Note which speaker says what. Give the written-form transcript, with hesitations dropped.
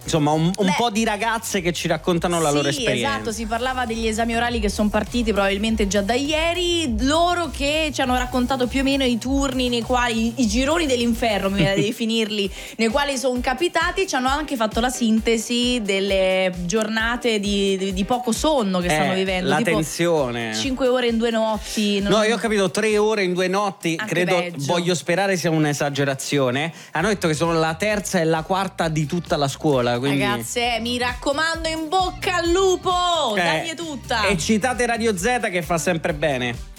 Speaker 1: insomma un po' di ragazze che ci raccontano la loro esperienza.
Speaker 2: Esatto, si parlava degli esami orali che sono partiti probabilmente già da ieri, loro che ci hanno raccontato più o meno i turni nei quali, i gironi dell'inferno, mi viene da definirli, nei quali sono capitati, ci hanno anche fatto la sintesi delle giornate di poco sonno che stanno vivendo.
Speaker 1: La
Speaker 2: tipo
Speaker 1: tensione.
Speaker 2: 5 ore in 2 notti.
Speaker 1: No, io ho capito 3 ore in 2 notti,
Speaker 2: Anche
Speaker 1: credo,
Speaker 2: peggio.
Speaker 1: voglio sperare sia un'esagerazione. Hanno detto che sono la terza e la quarta di tutta la scuola, quindi...
Speaker 2: Ragazze, mi raccomando, in bocca al lupo, dagli tutta.
Speaker 1: E citate Radio Z che fa sempre bene.